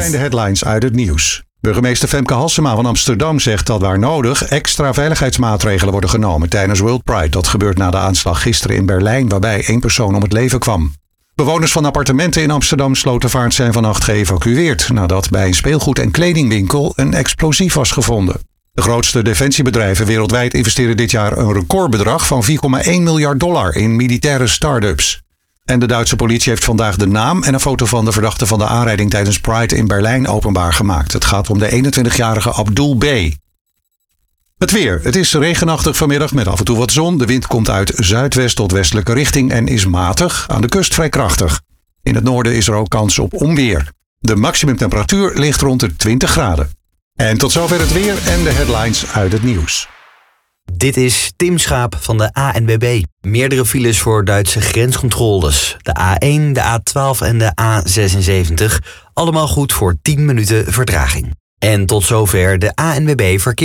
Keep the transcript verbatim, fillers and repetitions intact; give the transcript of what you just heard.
zijn de headlines uit het nieuws. Burgemeester Femke Halsema van Amsterdam zegt dat waar nodig extra veiligheidsmaatregelen worden genomen tijdens World Pride. Dat gebeurt na de aanslag gisteren in Berlijn, waarbij één persoon om het leven kwam. Bewoners van appartementen in Amsterdam Slotervaart zijn vannacht geëvacueerd nadat bij een speelgoed- en kledingwinkel een explosief was gevonden. De grootste defensiebedrijven wereldwijd investeren dit jaar een recordbedrag van vier komma één miljard dollar in militaire start-ups. En de Duitse politie heeft vandaag de naam en een foto van de verdachte van de aanrijding tijdens Pride in Berlijn openbaar gemaakt. Het gaat om de eenentwintigjarige Abdul B. Het weer. Het is regenachtig vanmiddag met af en toe wat zon. De wind komt uit zuidwest tot westelijke richting en is matig, aan de kust vrij krachtig. In het noorden is er ook kans op onweer. De maximumtemperatuur ligt rond de twintig graden. En tot zover het weer en de headlines uit het nieuws. Dit is Tim Schaap van de A N W B. Meerdere files voor Duitse grenscontroles. De A één, de A twaalf en de A zesenzeventig. Allemaal goed voor tien minuten vertraging. En tot zover de A N W B verkeer.